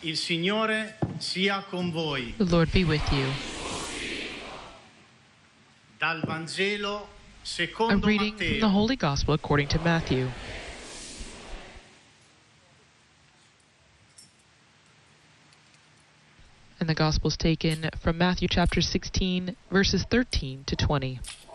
Il Signore sia con voi. The Lord be with you. Dal Vangelo A secondo reading from the Matteo. Holy Gospel according to Matthew. And the Gospel is taken from Matthew chapter 16, verses 13 to 20.